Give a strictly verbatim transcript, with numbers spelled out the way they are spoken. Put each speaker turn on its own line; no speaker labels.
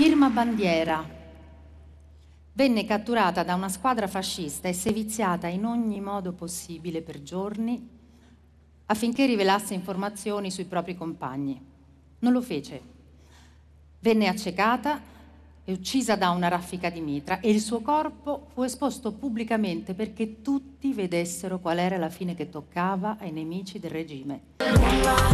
Irma Bandiera venne catturata da una squadra fascista e seviziata in ogni modo possibile per giorni affinché rivelasse informazioni sui propri compagni. Non lo fece. Venne accecata e uccisa da una raffica di mitra e il suo corpo fu esposto pubblicamente perché tutti vedessero qual era la fine che toccava ai nemici del regime.